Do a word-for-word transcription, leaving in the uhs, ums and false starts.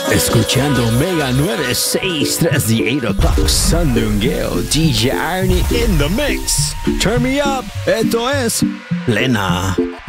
Escuchando Mega novecientos sesenta y tres, The eight o'clock Sandungueo, D J Arnie in the mix. Turn me up, esto es Plena.